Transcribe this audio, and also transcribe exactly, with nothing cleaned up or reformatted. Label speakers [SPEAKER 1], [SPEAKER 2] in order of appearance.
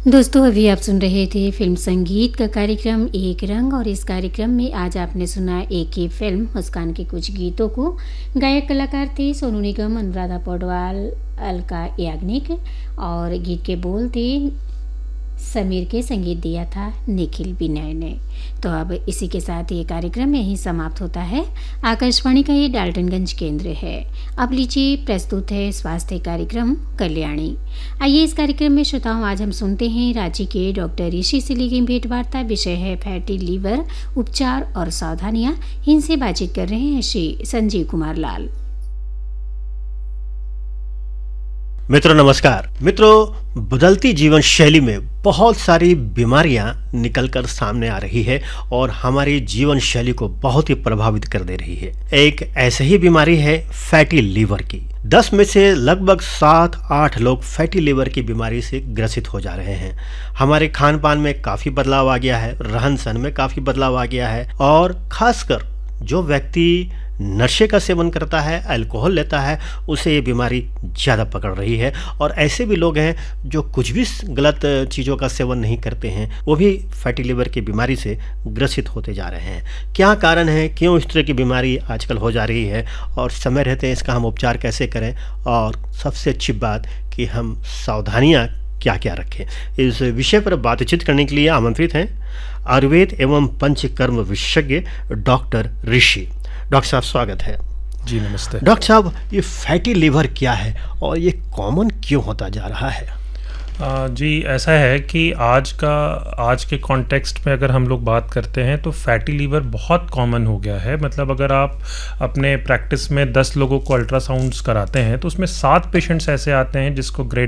[SPEAKER 1] दोस्तों, अभी आप सुन रहे थे फिल्म संगीत का कार्यक्रम एक रंग, और इस कार्यक्रम में आज आपने सुना एक ही फिल्म मुस्कान के कुछ गीतों को। गायक कलाकार थे सोनू निगम, अनुराधा पौडवाल, अलका याग्निक, और गीत के बोल थे समीर के, संगीत दिया था निखिल विनय ने। तो अब इसी के साथ ये कार्यक्रम यहीं समाप्त होता है। आकाशवाणी का ये डाल्टनगंज केंद्र है। अब लीजिए, प्रस्तुत है स्वास्थ्य कार्यक्रम कल्याणी। आइए इस कार्यक्रम में श्रोताओं, आज हम सुनते हैं रांची के डॉक्टर ऋषि से ली गई भेंट वार्ता। विषय है फैटी लीवर, उपचार और सावधानियां। इनसे बातचीत कर रहे हैं श्री संजीव कुमार लाल।
[SPEAKER 2] मित्रों नमस्कार। मित्रों, बदलती जीवन शैली में बहुत सारी बीमारियां निकलकर सामने आ रही है और हमारी जीवन शैली को बहुत ही प्रभावित कर दे रही है। एक ऐसी ही बीमारी है फैटी लीवर की। दस में से लगभग सात आठ लोग फैटी लीवर की बीमारी से ग्रसित हो जा रहे हैं। हमारे खान पान में काफ़ी बदलाव आ गया है, रहन सहन में काफ़ी बदलाव आ गया है, और खासकर जो व्यक्ति नशे का सेवन करता है, अल्कोहल लेता है, उसे ये बीमारी ज़्यादा पकड़ रही है। और ऐसे भी लोग हैं जो कुछ भी गलत चीज़ों का सेवन नहीं करते हैं, वो भी फैटी लीवर की बीमारी से ग्रसित होते जा रहे हैं। क्या कारण है, क्यों इस तरह की बीमारी आजकल हो जा रही है, और समय रहते हैं इसका हम उपचार कैसे करें, और सबसे अच्छी बात कि हम सावधानियाँ क्या क्या रखें, इस विषय पर बातचीत करने के लिए आमंत्रित हैं आयुर्वेद एवं पंचकर्म विशेषज्ञ डॉक्टर ऋषि। डॉक्टर साहब, स्वागत है।
[SPEAKER 3] जी नमस्ते।
[SPEAKER 2] डॉक्टर साहब, ये फैटी लीवर क्या है और ये कॉमन क्यों होता जा रहा है?
[SPEAKER 3] आ, जी ऐसा है कि आज का आज के कॉन्टेक्स्ट में अगर हम लोग बात करते हैं तो फैटी लीवर बहुत कॉमन हो गया है। मतलब अगर आप अपने प्रैक्टिस में दस लोगों को अल्ट्रासाउंड्स कराते हैं तो उसमें सात पेशेंट्स ऐसे आते हैं जिसको ग्रेड